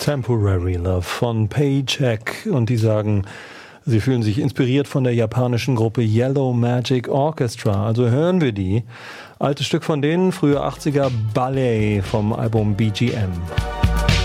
Temporary Love von Paycheck, und die sagen, sie fühlen sich inspiriert von der japanischen Gruppe Yellow Magic Orchestra. Also hören wir die. Altes Stück von denen, frühe 80er, Ballet vom Album BGM.